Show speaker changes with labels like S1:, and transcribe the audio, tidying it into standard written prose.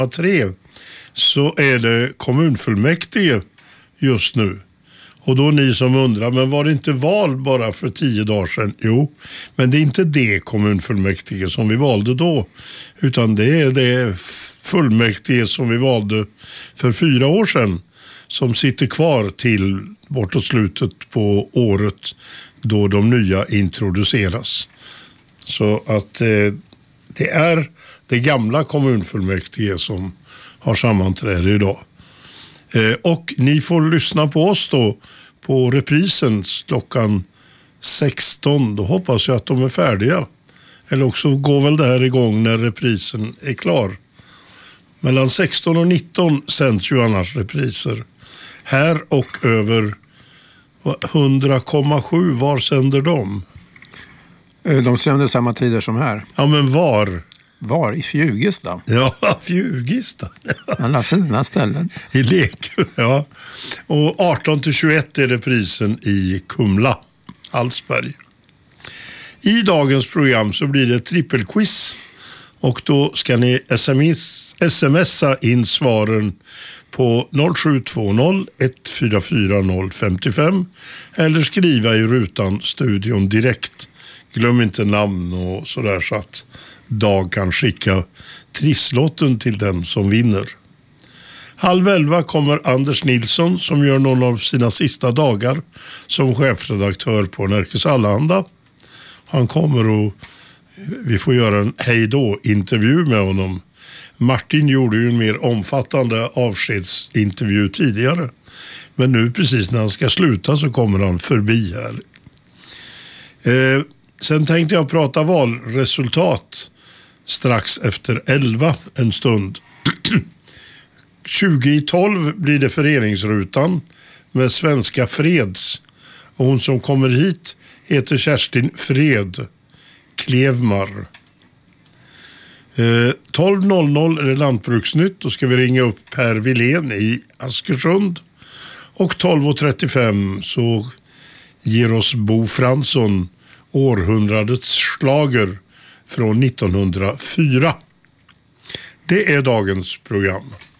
S1: 3 så är det kommunfullmäktige just nu. Och då ni som undrar, men var det inte val bara för 10 dagar sedan? Jo, men det är inte det kommunfullmäktige som vi valde då, utan det är det fullmäktige som vi valde för 4 år sedan, som sitter kvar till bortåt slutet på året då de nya introduceras. Så att det är det gamla kommunfullmäktige som har sammanträde idag. Och ni får lyssna på oss då på reprisen klockan 16. Då hoppas jag att de är färdiga. Eller också går väl det här igång när reprisen är klar. Mellan 16 och 19 sänds ju annars repriser. Här och över 100,7. Var sänder de?
S2: De sänder samma tider som här.
S1: Ja, men var?
S2: Var? I Fjugesta.
S1: Ja, Fjugesta.
S2: Alla fina ställen.
S1: I lek, ja. Och 18-21 är reprisen i Kumla, Hallsberg. I dagens program så blir det trippelquiz. Och då ska ni smsa in svaren på 0720 144 055 eller skriva i rutan studion direkt. Glöm inte namn och sådär så att Dag kan skicka trisslotten till den som vinner. 10:30 kommer Anders Nilsson som gör någon av sina sista dagar som chefredaktör på Nerikes Allehanda. Han kommer och vi får göra en hejdå-intervju med honom. Martin gjorde ju en mer omfattande avskedsintervju tidigare. Men nu precis när han ska sluta så kommer han förbi här. Sen tänkte jag prata valresultat strax efter 11 en stund. 2012 blir det föreningsrutan med Svenska Freds. Och hon som kommer hit heter Kerstin Fred Klevmar. 12.00 är det Lantbruksnytt. Då ska vi ringa upp Per Wilén i Askersund. Och 12.35 så ger oss Bo Fransson århundradets slager från 1904. Det är dagens program.